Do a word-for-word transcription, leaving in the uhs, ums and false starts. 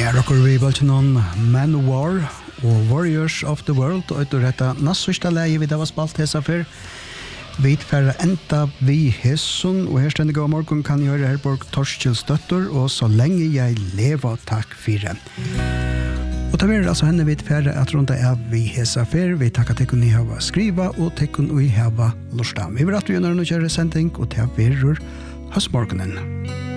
Ja, rocker vi Baltinon Manowar og Warriors of the World og etter dette nassørste leie vi da var spalt hesa før. Vi tverre enda vi hesson og her stende gav morgen kan gjøre Herborg Torskjels døtter og så lenge jeg lever takk fire. Og det var altså henne vi tverre at rundt av vi hesa før. Vi takker til kunne hava skriva og til kunne hava lorsta. Vi vil at vi gjør noe kjøre sending og til verur høstmorgenen.